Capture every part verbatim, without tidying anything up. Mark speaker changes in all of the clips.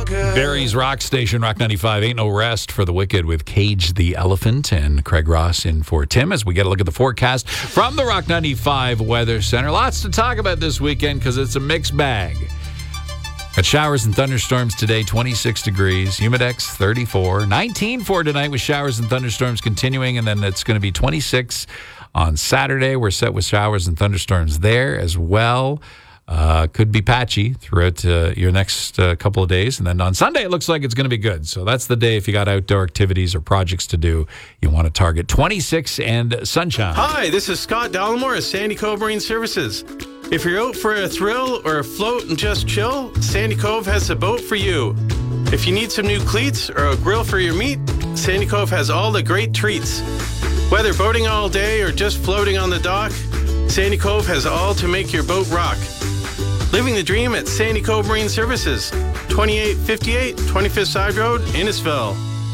Speaker 1: Barry's Rock Station, Rock ninety-five. Ain't no rest for the wicked with Cage the Elephant and Craig Ross in for Tim as we get a look at the forecast from the Rock ninety-five Weather Center. Lots to talk about this weekend because it's a mixed bag. Got showers and thunderstorms today, twenty-six degrees. Humidex, thirty-four. nineteen for tonight with showers and thunderstorms continuing, and then it's going to be twenty-six on Saturday. We're set with showers and thunderstorms there as well. Uh, could be patchy throughout uh, your next uh, couple of days. And then on Sunday, it looks like it's going to be good. So that's the day if you got outdoor activities or projects to do, you want to target twenty-six and sunshine.
Speaker 2: Hi, this is Scott Dallimore of Sandy Cove Marine Services. If you're out for a thrill or a float and just chill, Sandy Cove has a boat for you. If you need some new cleats or a grill for your meat, Sandy Cove has all the great treats. Whether boating all day or just floating on the dock, Sandy Cove has all to make your boat rock. Living the dream at Sandy Cove Marine Services, twenty-eight fifty-eight twenty-fifth Side Road, Innisfil.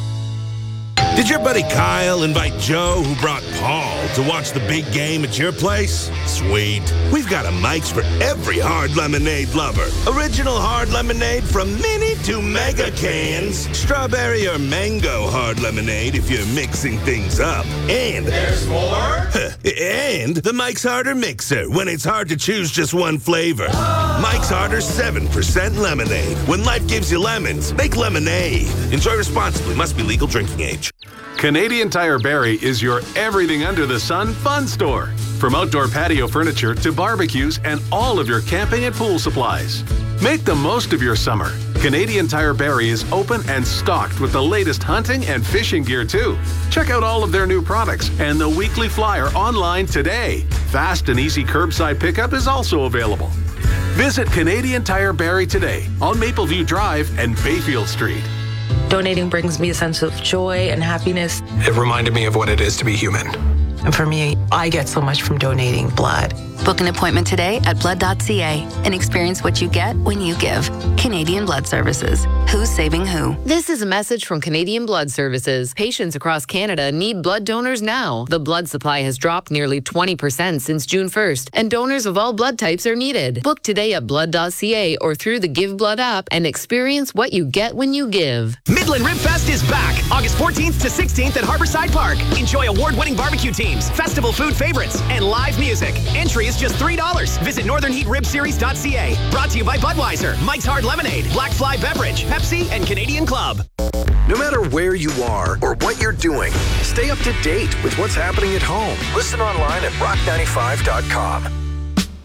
Speaker 3: Did your buddy Kyle invite Joe, who brought Paul, to watch the big game at your place? Sweet. We've got a Mike's for every hard lemonade lover. Original hard lemonade from mini to mega cans. Strawberry or mango hard lemonade if you're mixing things up. And
Speaker 4: there's more?
Speaker 3: And the Mike's Harder Mixer when it's hard to choose just one flavor. Oh. Mike's Harder seven percent lemonade. When life gives you lemons, make lemonade. Enjoy responsibly. Must be legal drinking age.
Speaker 5: Canadian Tire Barrie is your everything under the sun fun store. From outdoor patio furniture to barbecues and all of your camping and pool supplies. Make the most of your summer. Canadian Tire Barrie is open and stocked with the latest hunting and fishing gear too. Check out all of their new products and the weekly flyer online today. Fast and easy curbside pickup is also available. Visit Canadian Tire Barrie today on Mapleview Drive and Bayfield Street.
Speaker 6: Donating brings me a sense of joy and happiness.
Speaker 7: It reminded me of what it is to be human.
Speaker 6: And for me, I get so much from donating blood.
Speaker 8: Book an appointment today at blood dot c a and experience what you get when you give. Canadian Blood Services. Who's saving who?
Speaker 9: This is a message from Canadian Blood Services. Patients across Canada need blood donors now. The blood supply has dropped nearly twenty percent since June first, and donors of all blood types are needed. Book today at blood dot c a or through the Give Blood app and experience what you get when you give.
Speaker 10: Midland Rib Fest is back August fourteenth to sixteenth at Harborside Park. Enjoy award-winning barbecue teams, festival food favorites, and live music. Entry is just three dollars. Visit northern heat rib series dot c a. Brought to you by Budweiser, Mike's Hard Lemonade, Black Fly Beverage, Pepsi, and Canadian Club.
Speaker 11: No matter where you are or what you're doing, stay up to date with what's happening at home. Listen online at rock ninety-five dot com.